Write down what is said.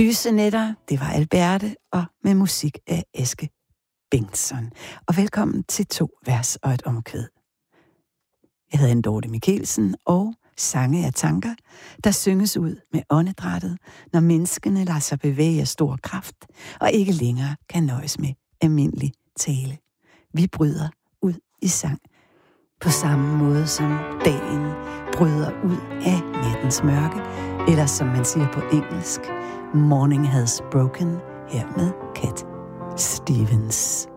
Lyse nætter, det var Alberte, og med musik af Eske Bengtsson. Og velkommen til 2 vers og et omkvæd. Jeg hedder Dorte Mikkelsen, og sange af tanker, der synges ud med åndedrættet, når menneskene lader sig bevæge af stor kraft, og ikke længere kan nøjes med almindelig tale. Vi bryder ud i sang, på samme måde som dagen bryder ud af nattens mørke, eller som man siger på engelsk, morning has broken, her med Cat Stevens.